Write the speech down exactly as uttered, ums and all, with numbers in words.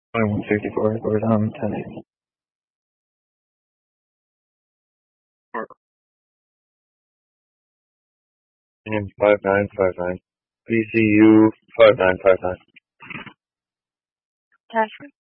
twenty-one sixty-four, record on ten eighty. And five nine five nine. B C U five nine five nine. Tasker.